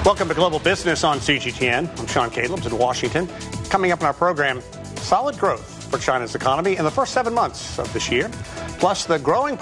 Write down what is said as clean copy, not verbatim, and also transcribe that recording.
Welcome to Global Business on CGTN. I'm Sean Calebs in Washington. Coming up in our program, solid growth for China's economy in the first 7 months of this year, plus the growing